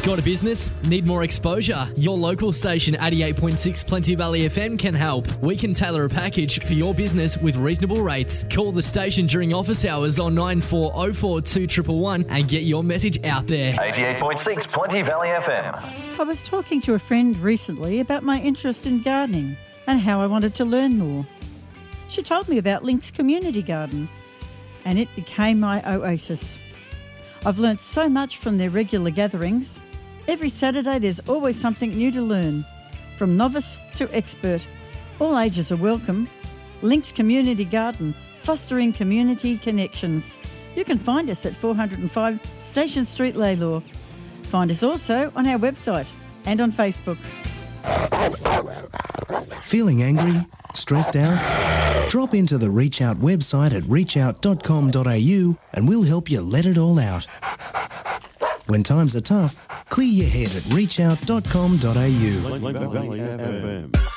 Got a business? Need more exposure? Your local station 88.6 Plenty Valley FM can help. We can tailor a package for your business with reasonable rates. Call the station during office hours on 9404 2111 and get your message out there. 88.6 Plenty Valley FM. I was talking to a friend recently about my interest in gardening and how I wanted to learn more. She told me about Links Community Garden, and it became my oasis. I've learnt so much from their regular gatherings. Every Saturday there's always something new to learn. From novice to expert, all ages are welcome. Links Community Garden, fostering community connections. You can find us at 405 Station Street, Lalor. Find us also on our website and on Facebook. Feeling angry? Stressed out? Drop into the Reach Out website at reachout.com.au and we'll help you let it all out. When times are tough, clear your head at reachout.com.au.